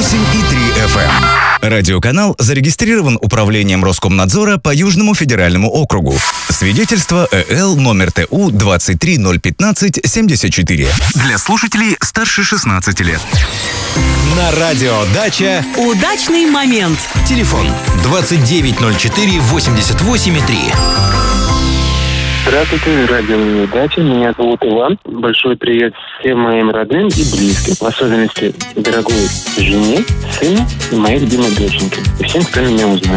98,3 FM. Радиоканал зарегистрирован Управлением Роскомнадзора по Южному федеральному округу. Свидетельство ЭЛ номер ТУ 2301574. Для слушателей старше 16 лет. На радио «Дача» удачный момент. Телефон 2904-88,3. Здравствуйте, радио «Дача». Меня зовут Иван. Большой привет всем моим родным и близким. В особенности дорогой жене, сыну и моей любимой доченьке. И всем, кто меня узнает.